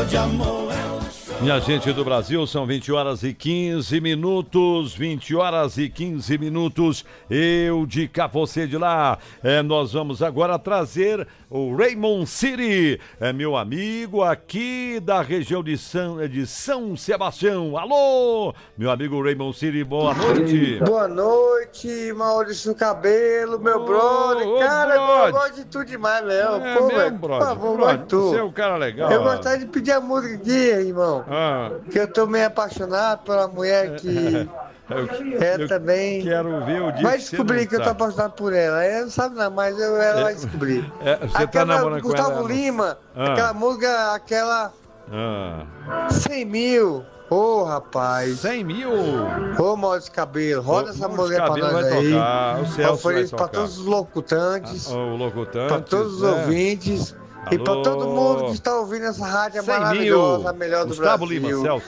de amor. Minha gente do Brasil, são 20 horas e 15 minutos, 20 horas e 15 minutos, eu de cá, você de lá. Nós vamos agora trazer o Raymond City, meu amigo aqui da região de São Sebastião. Alô, meu amigo Raymond City, boa noite. Boa noite, Maurício Cabelo, meu brother. Cara, eu gosto de tudo demais, meu. Pô, velho, por favor, gosto de tudo. Você é um cara legal. Eu gostaria de pedir a música aqui, irmão. Que eu tô meio apaixonado pela mulher que eu também. Quero ver o dia vai descobrir que eu tô apaixonado por ela. Ela não sabe nada, mas ela vai descobrir. Você tá namorando com ela? Gustavo Lima, aquela música, aquela 100 mil. Ô, rapaz. 100 mil? Ô, Maurício Cabelo, roda essa música pra nós aí. Tocar. O Celso vai tocar. Pra todos os locutantes. Pra todos os ouvintes. Alô? E pra todo mundo que está ouvindo essa rádio maravilhosa, a melhor do Gustavo Brasil. Lima, Celso.